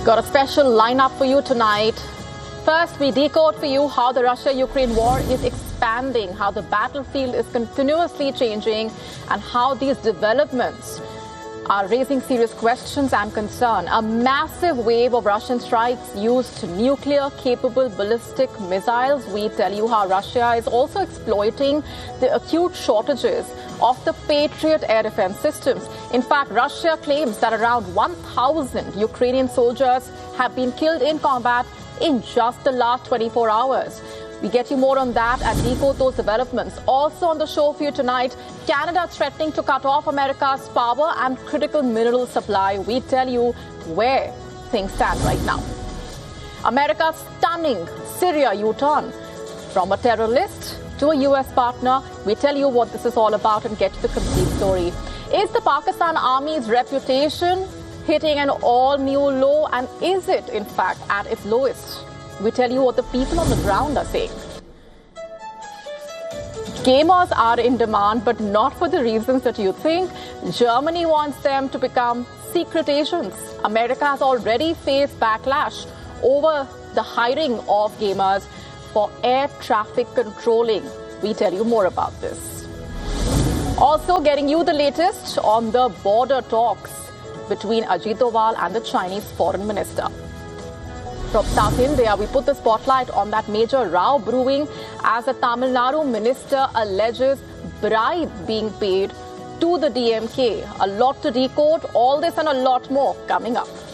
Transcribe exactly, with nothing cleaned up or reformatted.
Got a special lineup for you tonight. First, we decode for you how the Russia-Ukraine war is expanding, how the battlefield is continuously changing, and how these developments are raising serious questions and concern. A massive wave of Russian strikes used nuclear-capable ballistic missiles. We tell you how Russia is also exploiting the acute shortages of the Patriot air defense systems. In fact, Russia claims that around one thousand Ukrainian soldiers have been killed in combat in just the last twenty-four hours. We get you more on that and decode those developments. Also on the show for you tonight, Canada threatening to cut off America's power and critical mineral supply. We tell you where things stand right now. America's stunning Syria U-turn from a terror list to a U S partner. We tell you what this is all about and get to the complete story. Is the Pakistan Army's reputation hitting an all-new low, and is it, in fact, at its lowest? We tell you what the people on the ground are saying. Gamers are in demand, but not for the reasons that you think. Germany wants them to become secret agents. America has already faced backlash over the hiring of gamers for air traffic controlling. We tell you more about this. Also getting you the latest on the border talks between Ajit Doval and the Chinese foreign minister. From South India, we put the spotlight on that major row brewing as the Tamil Nadu minister alleges bribe being paid to the D M K. A lot to decode, all this and a lot more coming up.